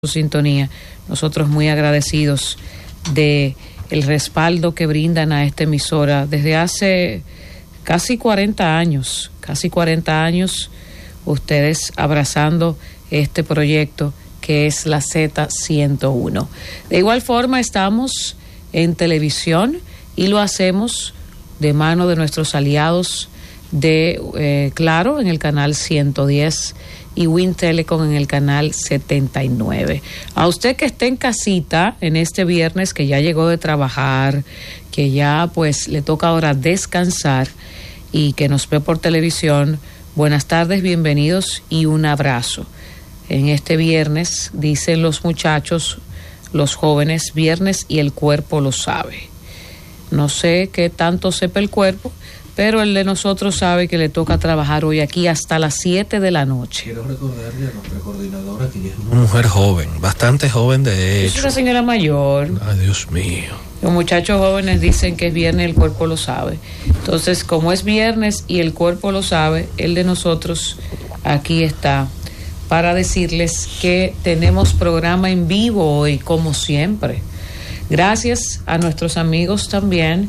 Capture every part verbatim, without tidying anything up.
su sintonía. Nosotros muy agradecidos de el respaldo que brindan a esta emisora desde hace casi cuarenta años, casi cuarenta años, ustedes abrazando este proyecto que es la Z ciento uno. De igual forma estamos en televisión y lo hacemos de mano de nuestros aliados de eh, Claro en el canal ciento diez y Win Telecom en el canal setenta y nueve. A usted que esté en casita en este viernes, que ya llegó de trabajar, que ya pues le toca ahora descansar y que nos ve por televisión, buenas tardes, bienvenidos y un abrazo. En este viernes, dicen los muchachos, los jóvenes, viernes y el cuerpo lo sabe. No sé qué tanto sepa el cuerpo, pero el de nosotros sabe que le toca trabajar hoy aquí hasta las siete de la noche. Quiero recordarle a nuestra coordinadora que ella es una mujer joven, bastante joven de hecho. Es una señora mayor. Ay, Dios mío. Los muchachos jóvenes dicen que es viernes y el cuerpo lo sabe. Entonces, como es viernes y el cuerpo lo sabe, el de nosotros aquí está para decirles que tenemos programa en vivo hoy, como siempre. Gracias a nuestros amigos también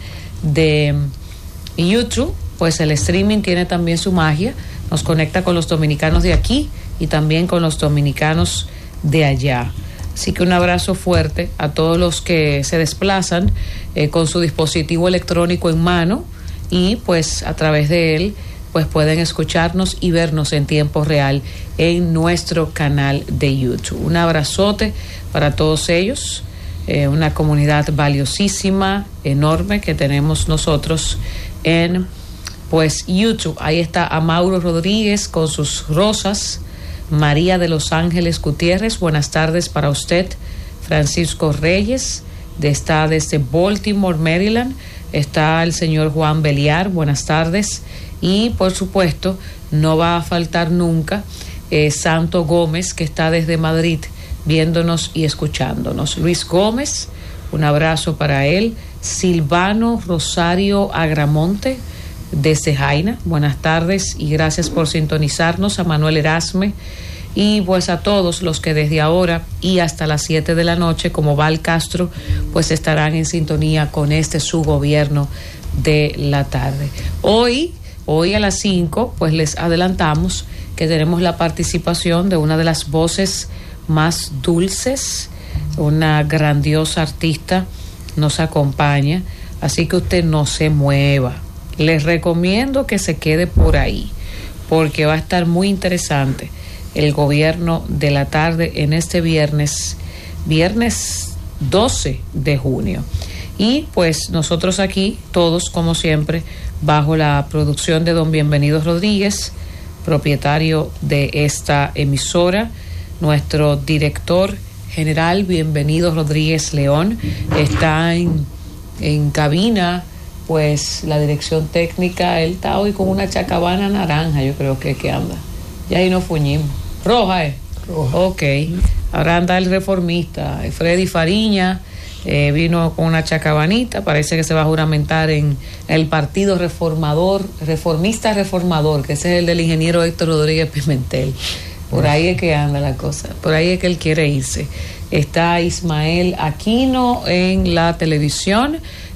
de YouTube, pues el streaming tiene también su magia, nos conecta con los dominicanos de aquí y también con los dominicanos de allá. Así que un abrazo fuerte a todos los que se desplazan eh, con su dispositivo electrónico en mano y pues a través de él pues pueden escucharnos y vernos en tiempo real en nuestro canal de YouTube. Un abrazote para todos ellos. Eh, una comunidad valiosísima, enorme que tenemos nosotros en pues YouTube. Ahí está Amauro Rodríguez con sus rosas. María de Los Ángeles Gutiérrez, buenas tardes para usted. Francisco Reyes, de, está desde Baltimore, Maryland. Está el señor Juan Beliar, buenas tardes. Y por supuesto, no va a faltar nunca eh, Santo Gómez, que está desde Madrid, viéndonos y escuchándonos. Luis Gómez, un abrazo para él. Silvano Rosario Agramonte, desde Jaina, buenas tardes y gracias por sintonizarnos. A Manuel Erasme y pues a todos los que desde ahora y hasta las siete de la noche, como Val Castro, pues estarán en sintonía con este su gobierno de la tarde. Hoy, hoy a las cinco, pues les adelantamos que tenemos la participación de una de las voces más dulces, una grandiosa artista nos acompaña, así que usted no se mueva. Les recomiendo que se quede por ahí, porque va a estar muy interesante el gobierno de la tarde en este viernes, viernes doce de junio. Y pues nosotros aquí, todos como siempre, bajo la producción de don Bienvenido Rodríguez, propietario de esta emisora, nuestro director general, Bienvenido Rodríguez León, está en, en cabina, pues la dirección técnica, él está hoy con una chacabana naranja, yo creo que, que anda. Y ahí nos fuñimos. Roja, ¿eh? Roja. Ok. Ahora anda el reformista, Freddy Fariña, eh, vino con una chacabanita, parece que se va a juramentar en el Partido Reformador, Reformista Reformador, que ese es el del ingeniero Héctor Rodríguez Pimentel. Por ahí es que anda la cosa, por ahí es que él quiere irse. Está Ismael Aquino en la televisión,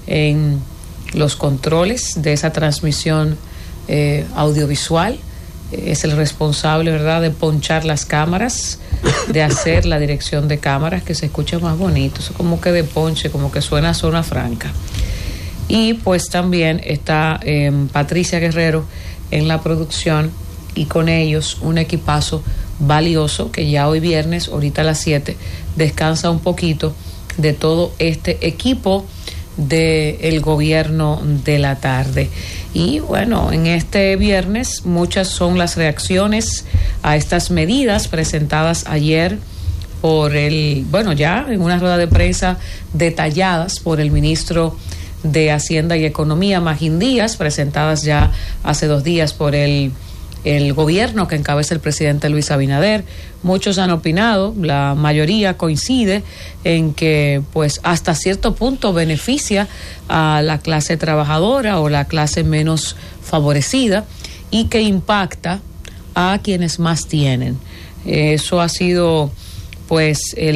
en los controles de esa transmisión eh, audiovisual. Es el responsable, ¿verdad?, de ponchar las cámaras, de hacer la dirección de cámaras, que se escucha más bonito, eso como que de ponche, como que suena a zona franca. Y pues también está eh, Patricia Guerrero en la producción y con ellos un equipazo valioso que ya hoy viernes, ahorita a las siete, descansa un poquito de todo este equipo del gobierno de la tarde. Y bueno, en este viernes muchas son las reacciones a estas medidas presentadas ayer por el, bueno, ya en una rueda de prensa detalladas por el ministro de Hacienda y Economía, Magín Díaz, presentadas ya hace dos días por el el gobierno que encabeza el presidente Luis Abinader. Muchos han opinado, la mayoría coincide en que pues hasta cierto punto beneficia a la clase trabajadora o la clase menos favorecida y que impacta a quienes más tienen. Eso ha sido pues el